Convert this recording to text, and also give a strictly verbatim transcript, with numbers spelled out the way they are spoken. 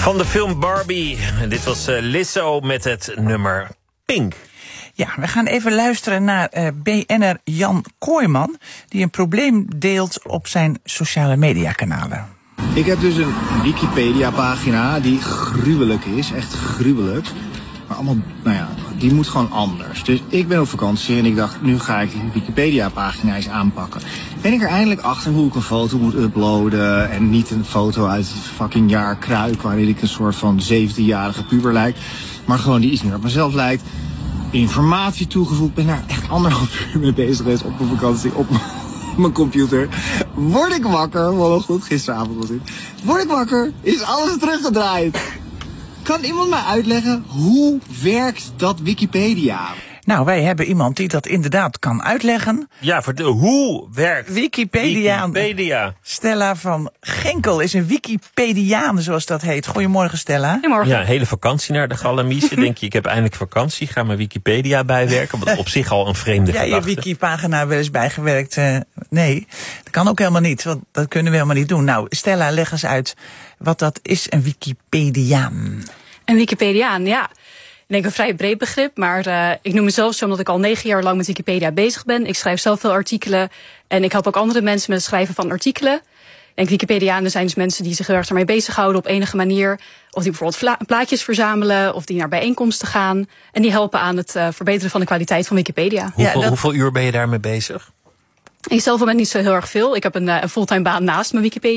Van de film Barbie. En dit was uh, Lizzo met het nummer Pink. Ja, we gaan even luisteren naar uh, B N R Jan Kooijman, die een probleem deelt op zijn sociale mediakanalen. Ik heb dus een Wikipedia-pagina die gruwelijk is, echt gruwelijk. Maar allemaal, nou ja, die moet gewoon anders. Dus ik ben op vakantie en ik dacht, nu ga ik die Wikipedia-pagina eens aanpakken. Ben ik er eindelijk achter hoe ik een foto moet uploaden en niet een foto uit het fucking jaar Kruik, waarin ik een soort van zeventienjarige puber lijk, maar gewoon die iets meer op mezelf lijkt. Informatie toegevoegd, ben daar echt anderhalf uur mee bezig geweest op mijn vakantie, op mijn computer. Word ik wakker, vanochtend, gisteravond was ik. Word ik wakker, is alles teruggedraaid. Kan iemand mij uitleggen, hoe werkt dat Wikipedia? Nou, wij hebben iemand die dat inderdaad kan uitleggen. Ja, vertel, hoe werkt Wikipediaan. Wikipedia? Stella van Ginkel is een Wikipediaan, zoals dat heet. Goedemorgen, Stella. Goedemorgen. Ja, hele vakantie naar de Galamise. Denk je, ik heb eindelijk vakantie, ga mijn Wikipedia bijwerken. Wat op zich al een vreemde ja, gedachte. je Wikipagina wel eens bijgewerkt. Uh, nee, dat kan ook helemaal niet, want dat kunnen we helemaal niet doen. Nou, Stella, leg eens uit wat dat is, een Wikipediaan. Een Wikipediaan, ja. Ik denk een vrij breed begrip, maar uh, ik noem mezelf zo omdat ik al negen jaar lang met Wikipedia bezig ben. Ik schrijf zelf veel artikelen en ik help ook andere mensen met het schrijven van artikelen. Ik denk Wikipedianen zijn dus mensen die zich heel erg ermee bezighouden op enige manier. Of die bijvoorbeeld plaatjes verzamelen, of die naar bijeenkomsten gaan. En die helpen aan het uh, verbeteren van de kwaliteit van Wikipedia. Hoeveel, Ja, dat... hoeveel uur ben je daarmee bezig? Ik zelf ben niet zo heel erg veel. Ik heb een, uh, een fulltime baan naast mijn Wikipedia.